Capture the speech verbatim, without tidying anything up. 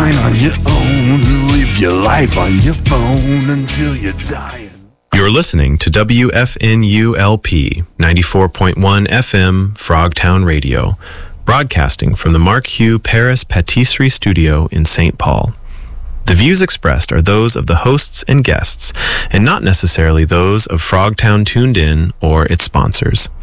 mine on your own. Live your life on your phone until you die. You're listening to W F N U L P ninety-four point one F M Frogtown Radio, broadcasting from the Mark Hugh Paris Patisserie Studio in Saint Paul. The views expressed are those of the hosts and guests, and not necessarily those of Frogtown Tuned In or its sponsors.